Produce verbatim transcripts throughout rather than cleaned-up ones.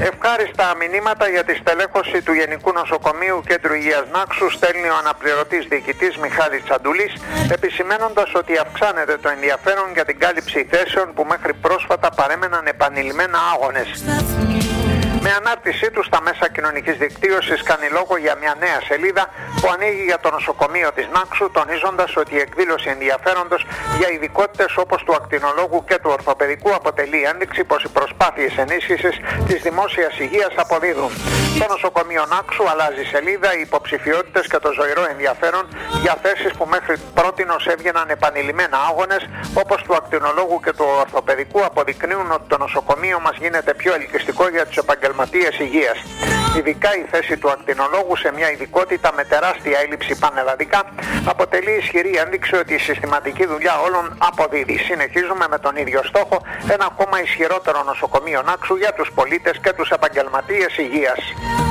Ευχάριστα μηνύματα για τη στελέχωση του Γενικού Νοσοκομείου Κέντρου Υγείας Νάξου στέλνει ο αναπληρωτής διοικητής Μιχάλης Τσαντουλής, επισημένοντας ότι αυξάνεται το ενδιαφέρον για την κάλυψη θέσεων που μέχρι πρόσφατα παρέμεναν επανειλημμένα άγονες. Με ανάρτησή του στα μέσα κοινωνικής δικτύωσης κάνει λόγο για μια νέα σελίδα που ανοίγει για το νοσοκομείο της Νάξου, τονίζοντας ότι η εκδήλωση ενδιαφέροντος για ειδικότητες όπως του ακτινολόγου και του ορθοπαιδικού αποτελεί ένδειξη πως οι προσπάθειες ενίσχυσης της δημόσιας υγείας αποδίδουν. Το νοσοκομείο Νάξου αλλάζει σελίδα, οι υποψηφιότητες και το ζωηρό ενδιαφέρον για θέσεις που μέχρι πρότινος έβγαιναν επανειλημμένα άγονες όπως του ακτινολόγου και του ορθοπαιδικού αποδεικνύουν ότι το νοσοκομείο μας γίνεται πιο ελκυστικό για τους επαγγελματίες υγείας. Ειδικά η θέση του ακτινολόγου σε μια ειδικότητα με τεράστια έλλειψη πανελλαδικά αποτελεί ισχυρή ένδειξη ότι η συστηματική δουλειά όλων αποδίδει. Συνεχίζουμε με τον ίδιο στόχο, ένα ακόμα ισχυρότερο νοσοκομείο Νάξου για τους πολίτες και τους επαγγελματίες υγείας.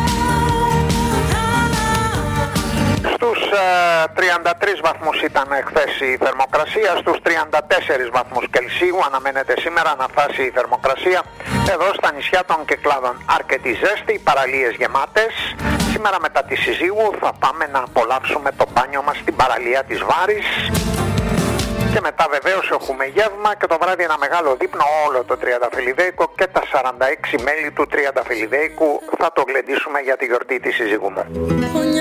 Στους ε, τριάντα τρεις βαθμούς ήταν χθες η θερμοκρασία, στους τριάντα τέσσερις βαθμούς Κελσίου αναμένεται σήμερα να φτάσει η θερμοκρασία εδώ στα νησιά των Κυκλάδων. Αρκετή ζέστη, παραλίες γεμάτες. Σήμερα μετά τη συζύγου θα πάμε να απολαύσουμε το μπάνιο μας στην παραλία της Βάρης. Και μετά βεβαίως έχουμε γεύμα και το βράδυ ένα μεγάλο δείπνο, όλο το τριανταφυλλιδέικο και τα σαράντα έξι μέλη του τριανταφυλλιδέικου θα το γλεντήσουμε για τη γιορτή της συζύγου μου.